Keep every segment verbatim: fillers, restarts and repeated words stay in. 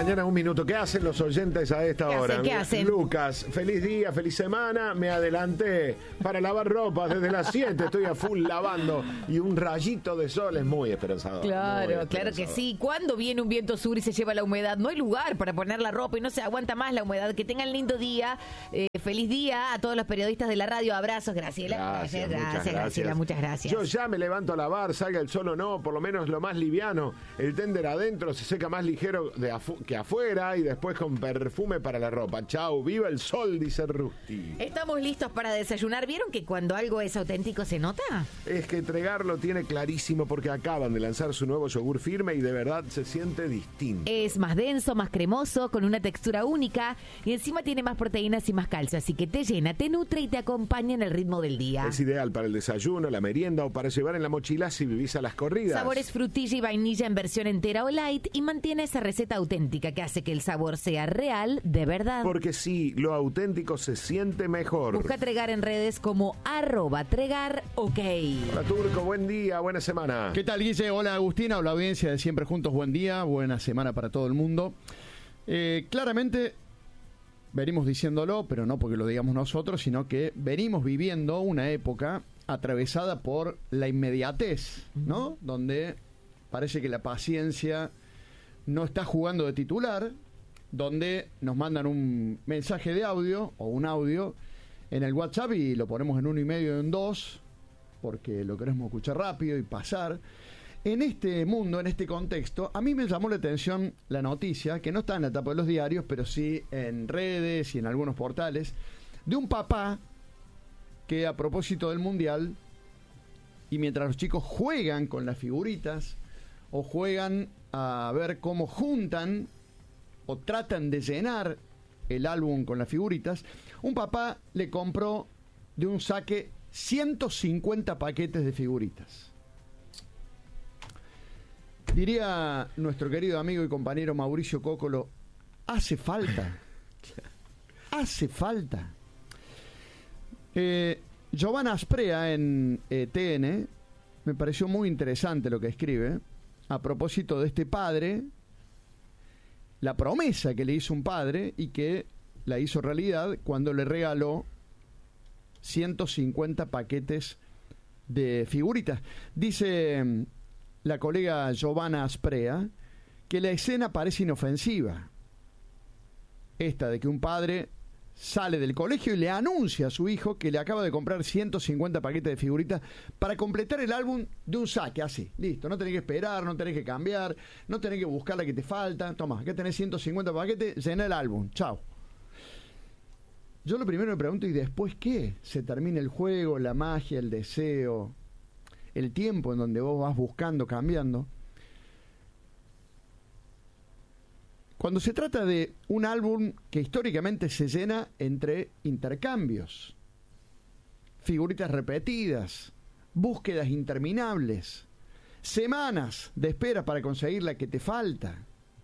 mañana, un minuto. ¿Qué hacen los oyentes a esta ¿Qué hora? hacen? ¿Qué hacen? Lucas, feliz día, feliz semana. Me adelanté para lavar ropa desde las siete. Estoy a full lavando y un rayito de sol es muy esperanzador. Claro, muy claro esperanzador. que sí. Cuando viene un viento sur y se lleva la humedad, no hay lugar para poner la ropa y no se aguanta más la humedad. Que tengan lindo día. Eh, feliz día a todos los periodistas de la radio. Abrazos, Graciela. Gracias, gracias, muchas gracias, Graciela, muchas gracias. Yo ya me levanto a lavar, salga el sol o no, por lo menos lo más liviano. El tender adentro se seca más ligero de afu- que afuera y después con perfume para la ropa. Chau, viva el sol, dice Rusty. Estamos listos para desayunar. ¿Vieron que cuando algo es auténtico se nota? Es que Tregar lo tiene clarísimo porque acaban de lanzar su nuevo yogur firme y de verdad se siente distinto. Es más denso, más cremoso, con una textura única y encima tiene más proteínas y más calcio, así que te llena, te nutre y te acompaña en el ritmo del día. Es ideal para el desayuno, la merienda o para llevar en la mochila si vivís a las corridas. Sabores frutilla y vainilla en versión entera o light y mantiene esa receta auténtica que hace que el sabor sea real, de verdad. Porque sí, lo auténtico se siente mejor. Busca Tregar en redes como arroba Tregar, ok. Hola Turco, buen día, buena semana. ¿Qué tal, Guille? Hola, Agustina. Hola, audiencia de Siempre Juntos. Buen día, buena semana para todo el mundo. Eh, claramente, venimos diciéndolo, pero no porque lo digamos nosotros, sino que venimos viviendo una época atravesada por la inmediatez, ¿no? Donde parece que la paciencia no está jugando de titular, donde nos mandan un mensaje de audio o un audio en el WhatsApp y lo ponemos en uno y medio, en dos, porque lo queremos escuchar rápido y pasar. En este mundo, en este contexto, a mí me llamó la atención la noticia, que no está en la tapa de los diarios, pero sí en redes y en algunos portales, de un papá que a propósito del Mundial, y mientras los chicos juegan con las figuritas, o juegan a ver cómo juntan, o tratan de llenar el álbum con las figuritas, un papá le compró de un saque ciento cincuenta paquetes de figuritas. Diría nuestro querido amigo y compañero Mauricio Cócolo, hace falta. Hace falta. Eh, Giovanna Asprea en eh, T N me pareció muy interesante lo que escribe a propósito de este padre, la promesa que le hizo un padre y que la hizo realidad cuando le regaló ciento cincuenta paquetes de figuritas. Dice la colega Giovanna Asprea que la escena parece inofensiva. Esta de que un padre sale del colegio y le anuncia a su hijo que le acaba de comprar ciento cincuenta paquetes de figuritas para completar el álbum de un saque, así, listo, no tenés que esperar, no tenés que cambiar, no tenés que buscar la que te falta, toma, acá tenés ciento cincuenta paquetes, llena el álbum, chao. Yo lo primero me pregunto, ¿y después qué? ¿Se termina el juego, la magia, el deseo, el tiempo en donde vos vas buscando, cambiando? Cuando se trata de un álbum que históricamente se llena entre intercambios, figuritas repetidas, búsquedas interminables, semanas de espera para conseguir la que te falta.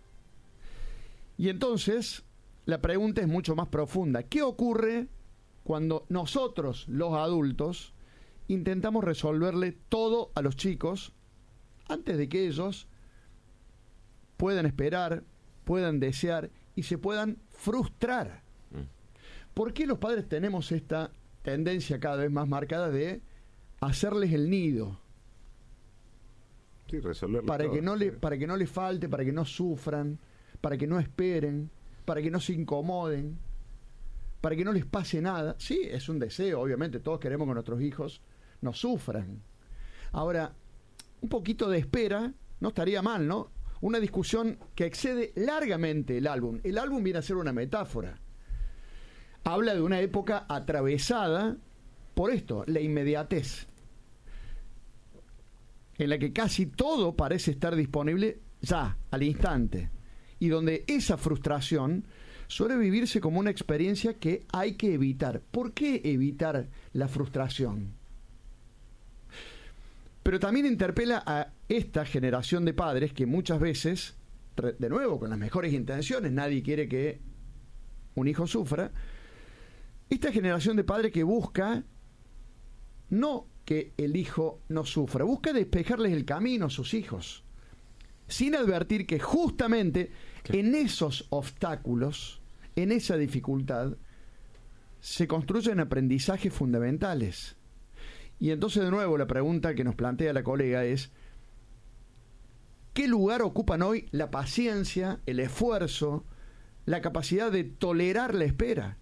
Y entonces la pregunta es mucho más profunda. ¿Qué ocurre cuando nosotros, los adultos, intentamos resolverle todo a los chicos antes de que ellos puedan esperar, puedan desear y se puedan frustrar? ¿Por qué los padres tenemos esta tendencia cada vez más marcada de hacerles el nido? Sí, resolverlo para todo, que no sí. le, para que no les falte, para que no sufran, para que no esperen, para que no se incomoden, para que no les pase nada. Sí, es un deseo, obviamente, todos queremos que nuestros hijos no sufran. Ahora, un poquito de espera no estaría mal, ¿no? Una discusión que excede largamente el álbum. El álbum viene a ser una metáfora. Habla de una época atravesada por esto, la inmediatez, en la que casi todo parece estar disponible ya, al instante, y donde esa frustración suele vivirse como una experiencia que hay que evitar. ¿Por qué evitar la frustración? Pero también interpela a esta generación de padres que muchas veces, de nuevo, con las mejores intenciones, nadie quiere que un hijo sufra, esta generación de padres que busca no que el hijo no sufra, busca despejarles el camino a sus hijos. sin advertir que justamente en esos obstáculos, en esa dificultad, se construyen aprendizajes fundamentales. Y entonces, de nuevo, la pregunta que nos plantea la colega es: ¿qué lugar ocupan hoy la paciencia, el esfuerzo, la capacidad de tolerar la espera?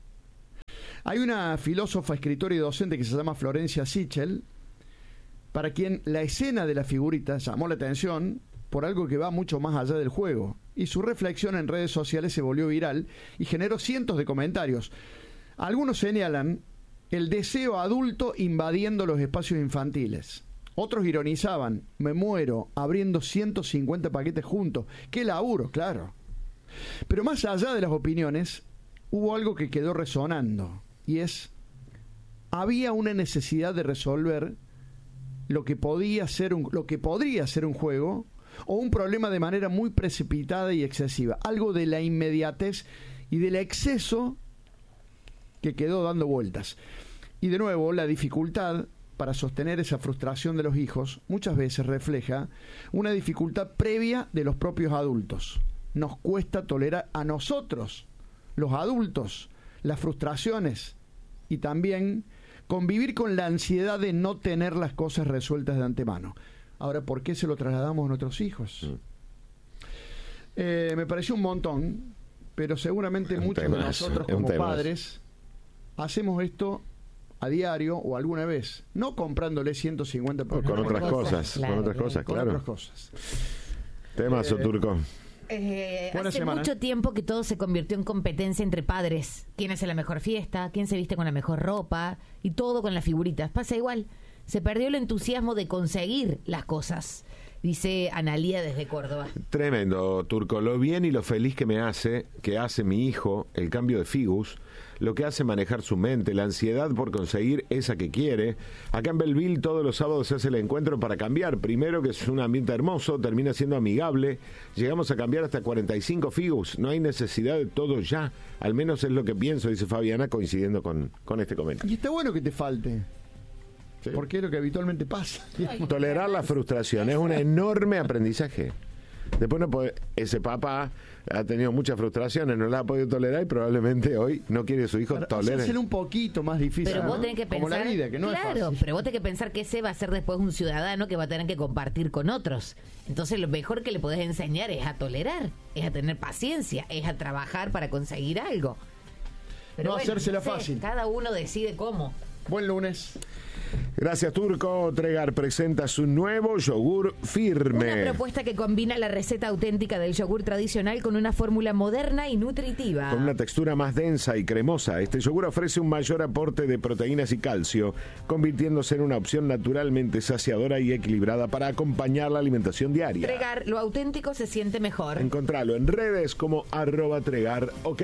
Hay una filósofa, escritora y docente que se llama Florencia Sichel, para quien la escena de la figurita llamó la atención por algo que va mucho más allá del juego. Y su reflexión en redes sociales se volvió viral y generó cientos de comentarios. Algunos señalan el deseo adulto invadiendo los espacios infantiles. Otros ironizaban: me muero abriendo ciento cincuenta paquetes juntos. ¡Qué laburo! Claro. Pero más allá de las opiniones, hubo algo que quedó resonando, y es: había una necesidad de resolver lo que podía ser un, lo que podría ser un juego o un problema de manera muy precipitada y excesiva. Algo de la inmediatez y del exceso que quedó dando vueltas. Y de nuevo, la dificultad para sostener esa frustración de los hijos muchas veces refleja una dificultad previa de los propios adultos. Nos cuesta tolerar a nosotros, los adultos, las frustraciones y también convivir con la ansiedad de no tener las cosas resueltas de antemano. Ahora, ¿por qué se lo trasladamos a nuestros hijos? Mm. Eh, me pareció un montón, pero seguramente un muchos temazo, de nosotros como padres hacemos esto a diario o alguna vez, no comprándole ciento cincuenta por con otras cosas, claro, con otras cosas, con claro. otras cosas. Temazo, Eh, Turco. Eh, Buena hace semana. mucho tiempo que todo se convirtió en competencia entre padres. ¿Quién hace la mejor fiesta? ¿Quién se viste con la mejor ropa? Y todo con las figuritas. Pasa igual. Se perdió el entusiasmo de conseguir las cosas, dice Analía desde Córdoba. Tremendo, Turco. Lo bien y lo feliz que me hace, que hace mi hijo, el cambio de Figus, lo que hace manejar su mente, la ansiedad por conseguir esa que quiere. Acá en Belleville todos los sábados se hace el encuentro para cambiar. Primero, que es un ambiente hermoso, termina siendo amigable. Llegamos a cambiar hasta cuarenta y cinco Figus. No hay necesidad de todo ya. Al menos es lo que pienso, dice Fabiana, coincidiendo con, con este comentario. Y está bueno que te falte. Sí. Porque es lo que habitualmente pasa. Tolerar la frustración es un enorme aprendizaje. Después no puede, ese papá ha tenido muchas frustraciones, no las ha podido tolerar y probablemente hoy no quiere que su hijo tolere. Hacer un poquito más difícil. Pero ¿no? vos tenés que pensar, como la vida, que no claro, es fácil. pero vos tenés que pensar que ese va a ser después un ciudadano que va a tener que compartir con otros. Entonces lo mejor que le podés enseñar es a tolerar, es a tener paciencia, es a trabajar para conseguir algo. Pero No bueno, hacérsela no sé, fácil. Cada uno decide cómo. Buen lunes. Gracias, Turco. Tregar presenta su nuevo yogur firme. Una propuesta que combina la receta auténtica del yogur tradicional con una fórmula moderna y nutritiva. Con una textura más densa y cremosa, este yogur ofrece un mayor aporte de proteínas y calcio, convirtiéndose en una opción naturalmente saciadora y equilibrada para acompañar la alimentación diaria. Tregar, lo auténtico se siente mejor. Encontralo en redes como arroba tregar, ok.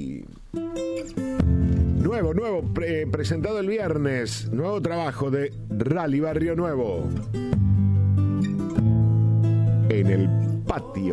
Nuevo, nuevo, pre- presentado el viernes, nuevo trabajo de Rally Barrio Nuevo. En el patio.